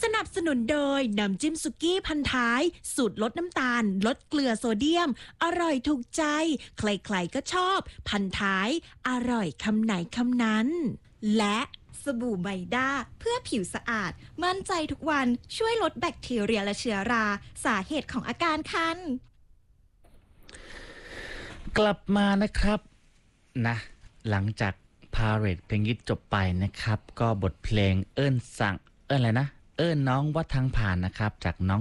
สนับสนุนโดยน้ำจิ้มสุกี้พันท้ายสูตรลดน้ำตาลลดเกลือโซเดียมอร่อยถูกใจใครๆก็ชอบพันท้ายอร่อยคำไหนคำนั้นและสบู่ไมด้าเพื่อผิวสะอาดมั่นใจทุกวันช่วยลดแบคทีเรียและเชื้อราสาเหตุของอาการคันกลับมานะครับนะหลังจากพาเหรดเพลงฮิตจบไปนะครับก็บทเพลงเอิ้นสั่งอะไรนะเอิ้นน้องวัดทางผ่านนะครับจากน้อง